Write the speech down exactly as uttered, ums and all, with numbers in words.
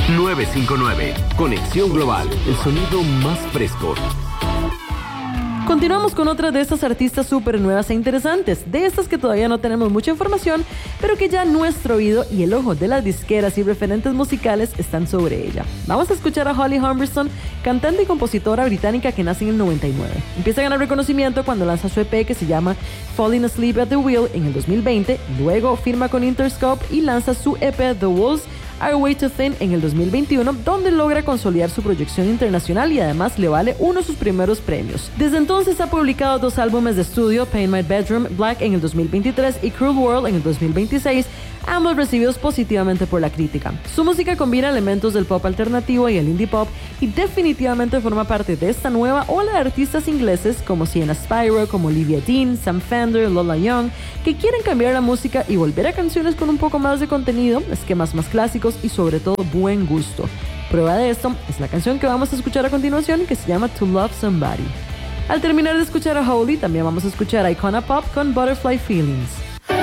nueve cinco nueve. Conexión Global, el sonido más fresco. Continuamos con otra de estas artistas súper nuevas e interesantes, de estas que todavía no tenemos mucha información, pero que ya nuestro oído y el ojo de las disqueras y referentes musicales están sobre ella. Vamos a escuchar a Holly Humberstone, cantante y compositora británica que nace en el noventa y nueve. Empieza a ganar reconocimiento cuando lanza su E P que se llama Falling Asleep at the Wheel en el dos mil veinte, luego firma con Interscope y lanza su E P The Wolves Are Way Too Thin en el dos mil veintiuno, donde logra consolidar su proyección internacional y además le vale uno de sus primeros premios. Desde entonces ha publicado dos álbumes de estudio, Paint My Bedroom, Black en el dos mil veintitrés y Cruel World en el dos mil veintiséis, ambos recibidos positivamente por la crítica. Su música combina elementos del pop alternativo y el indie pop y definitivamente forma parte de esta nueva ola de artistas ingleses como Sienna Spyro, como Olivia Dean, Sam Fender, Lola Young, que quieren cambiar la música y volver a canciones con un poco más de contenido, esquemas más clásicos y sobre todo buen gusto. Prueba de esto es la canción que vamos a escuchar a continuación, que se llama To Love Somebody. Al terminar de escuchar a Holly, también vamos a escuchar a Icona Pop con Butterfly Feelings.